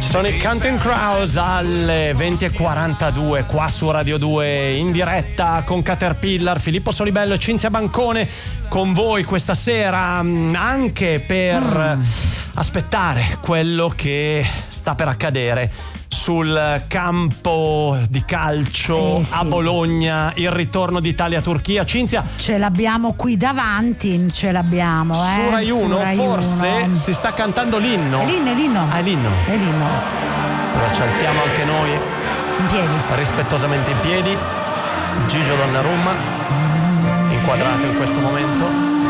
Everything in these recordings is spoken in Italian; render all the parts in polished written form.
Sonic Counting Crows alle 20:42 qua su Radio 2 in diretta con Caterpillar, Filippo Solibello e Cinzia Bancone con voi questa sera, anche per aspettare quello che sta per accadere sul campo di calcio a Bologna, il ritorno d'Italia-Turchia. Cinzia, ce l'abbiamo qui davanti, ce l'abbiamo su Rai 1, forse 1. Si sta cantando l'inno. È l'inno. È l'inno. Allora ci alziamo anche noi in piedi, rispettosamente in piedi. Gigio Donnarumma inquadrato in questo momento.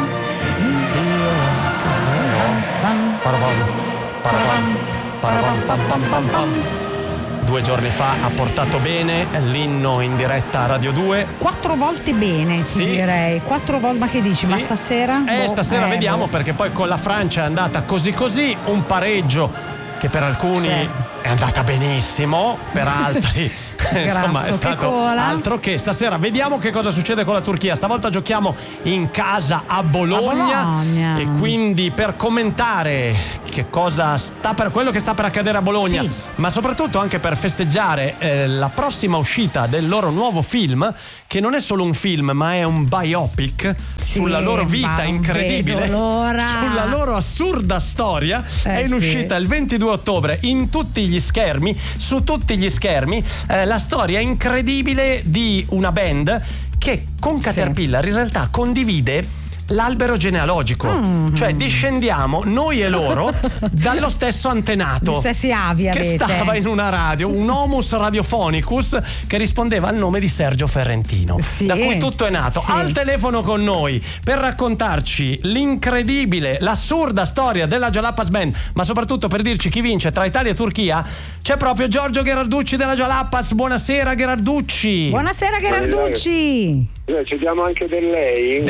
Parapam. 2 giorni fa ha portato bene l'inno in diretta a Radio 2. 4 volte bene, ti direi. 4 volte, ma che dici? Sì. Ma stasera? Stasera vediamo, perché poi con la Francia è andata così, un pareggio che per alcuni è andata benissimo, per altri insomma è stato altro che. Stasera vediamo che cosa succede con la Turchia. Stavolta giochiamo in casa a Bologna. E quindi per commentare che cosa quello che sta per accadere a Bologna, ma soprattutto anche per festeggiare la prossima uscita del loro nuovo film, che non è solo un film ma è un biopic sulla loro vita incredibile, sulla loro assurda storia. È in uscita il 22 ottobre in tutti gli schermi, su tutti gli schermi, la storia incredibile di una band che con Caterpillar in realtà condivide l'albero genealogico, cioè discendiamo noi e loro dallo stesso antenato, gli stessi avi che avete. Stava in una radio, un homus radiophonicus che rispondeva al nome di Sergio Ferrentino, da cui tutto è nato. Al telefono con noi per raccontarci l'incredibile, l'assurda storia della Jalapas Band, ma soprattutto per dirci chi vince tra Italia e Turchia, c'è proprio Giorgio Gherarducci della Jalapas. Buonasera Gherarducci. Buonasera Gherarducci. Ci diamo anche del lei.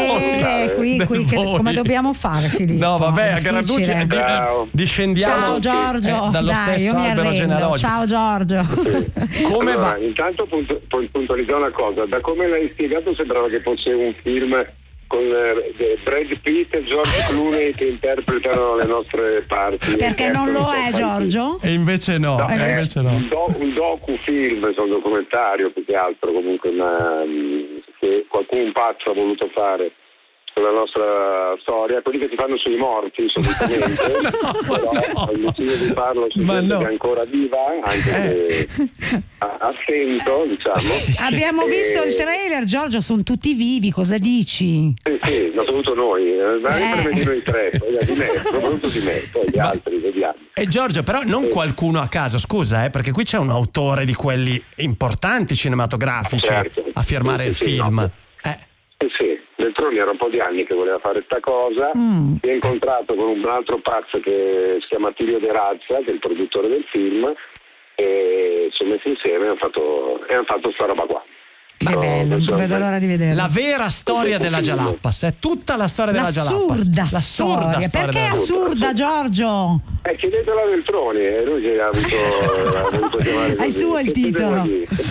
Qui che, come dobbiamo fare, Filippo? No, vabbè, a Gherarducci discendiamo. Ciao Giorgio, dallo stesso albero genealogico. Ciao Giorgio. Come va? Intanto puntualizzo una cosa: da come l'hai spiegato sembrava che fosse un film con Brad Pitt e George Clooney che interpretano le nostre parti. Perché non lo è, Giorgio? E invece no. Un docufilm, un documentario più che altro, comunque, che qualcuno pazzo ha voluto fare sulla nostra storia, quelli che si fanno sui morti solitamente. Ho deciso di farlo su gente che è ancora viva, anche se attento, diciamo. Abbiamo visto il trailer, Giorgio, sono tutti vivi, cosa dici? Sì, l'ho saputo noi, anche per venire i tre, di me, soprattutto di me, poi gli altri vediamo. E Giorgio, però non qualcuno a caso, scusa, perché qui c'è un autore di quelli importanti cinematografici a firmare il film. No. Sì, Veltroni era un po' di anni che voleva fare sta cosa, si è incontrato con un altro pazzo che si chiama Attilio De Razza, che è il produttore del film, e si sono messi insieme e hanno fatto sta roba qua. Che bello, non vedo l'ora di vederlo. La vera storia della Jalapas, è tutta la storia della Jalapas. L'assurda storia. Perché è assurda, Giorgio? Chiedetela a Veltroni, lui che ha voluto chiamare così. Hai suo il titolo.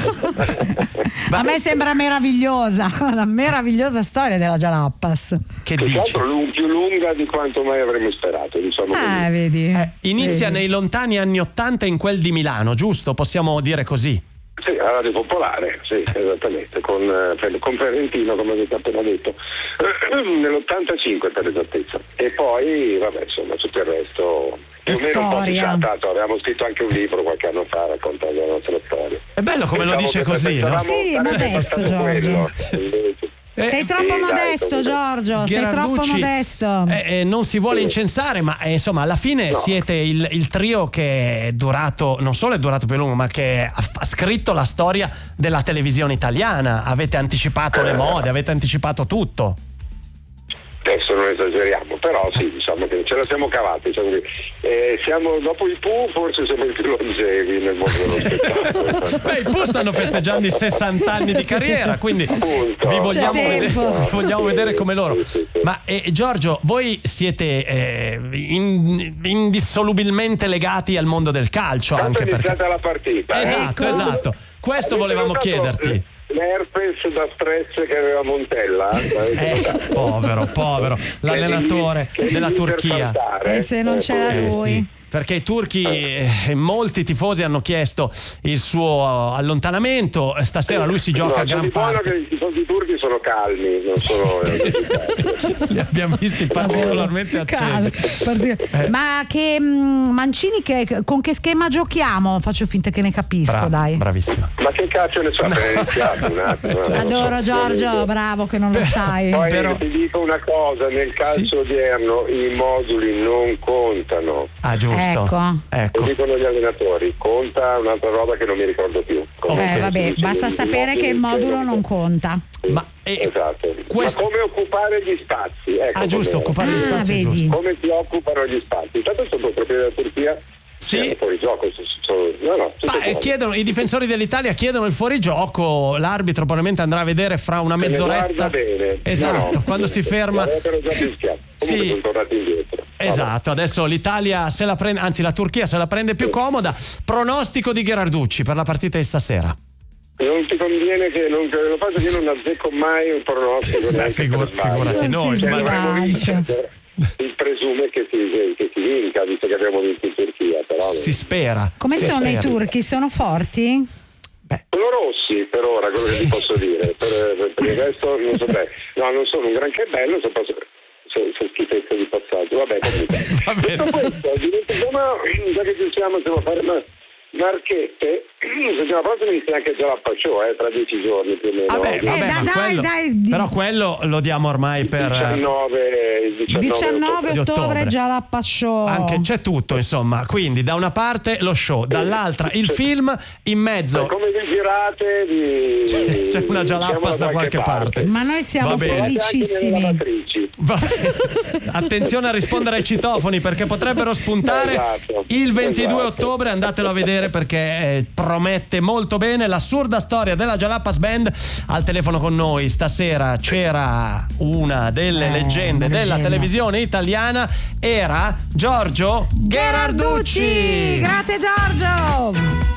A me sembra meravigliosa, la meravigliosa storia della Jalapas. Che dici? Più lunga di quanto mai avremmo sperato, diciamo così. Vedi. Inizia nei lontani anni '80 in quel di Milano, giusto? Possiamo dire così? Sì, alla Radio Popolare, sì, esattamente, con Ferrentino, come avete appena detto, nell'85 per l'esattezza. E poi, vabbè, insomma, tutto il resto più o meno un po' fissato. Avevamo scritto anche un libro qualche anno fa raccontando la nostra storia. È bello come lo dice così, no? Sì, modesto, Giorgio. Sei troppo modesto, Giorgio, sei troppo modesto. Non si vuole incensare, ma insomma alla fine siete il trio che è durato, non solo è durato più a lungo, ma che ha scritto la storia della televisione italiana. Avete anticipato le mode, avete anticipato tutto. Adesso non esageriamo, però sì, diciamo che ce la siamo cavati, diciamo che, siamo dopo i Pooh, forse siamo i più longevi nel mondo dello spettacolo. I Pooh stanno festeggiando i 60 anni di carriera, quindi vi vogliamo vedere come loro. Sì. Ma Giorgio, voi siete indissolubilmente legati al mondo del calcio. Tanto anche è iniziata la partita. Esatto. Questo volevamo chiederti. L'herpes da stress che aveva Montella, povero l'allenatore della Turchia. E se non c'era lui. perché i turchi, molti tifosi hanno chiesto il suo allontanamento. Stasera lui si gioca a gran parte. Che i tifosi turchi sono calmi, non sono li abbiamo visti particolarmente accesi. Ma che Mancini, con che schema giochiamo? Faccio finta che ne capisco, dai. Bravissimo. Ma che cazzo ne so, appena iniziato un attimo. Adoro Giorgio, bravo che non lo sai. Poi ti dico una cosa, nel calcio odierno i moduli non contano. Ah, giusto. Ecco. Lo dicono gli allenatori, conta un'altra roba che non mi ricordo più. Vabbè, basta sapere che il modulo non conta. Esatto. Ma come occupare gli spazi? Ecco, giusto, occupare gli spazi, giusto. Come si occupano gli spazi? Intanto sono proprio della Turchia. Sì. Fuorigioco, chiedono, i difensori dell'Italia chiedono il fuorigioco, l'arbitro probabilmente andrà a vedere fra una mezz'oretta. Bene. Esatto, quando si ferma. Sono tornati indietro. Esatto, adesso l'Italia se la prende, anzi la Turchia se la prende più comoda. Pronostico di Gherarducci per la partita di stasera. Non ti conviene che non lo faccio, che io non azzecco mai un pronostico. Figurati noi. Si presume che si vinca, visto che abbiamo vinto in Turchia, però si spera. Come sono i turchi? Sono forti? Sono rossi per ora, quello che ti posso dire. Per il resto non so bene. No, non sono un granché bello, se schifezza di passaggio. Vabbè, comunque. Detto questo, già che ci siamo, stiamo a fare marchette. La prossima inizia anche già la Show, tra 10 giorni più o meno. Dai. Però quello lo diamo ormai per 19 ottobre già la Show. Anche c'è tutto, insomma. Quindi da una parte lo show, dall'altra il film, in mezzo. Come vi girate c'è una Jalapas da qualche parte. Ma noi siamo felicissimi. Attenzione a rispondere ai citofoni, perché potrebbero spuntare il 22 ottobre. Andatelo a vedere perché promette molto bene. L'assurda storia della Jalapas Band. Al telefono con noi stasera c'era una delle leggende della televisione italiana, era Giorgio Gherarducci. Grazie Giorgio.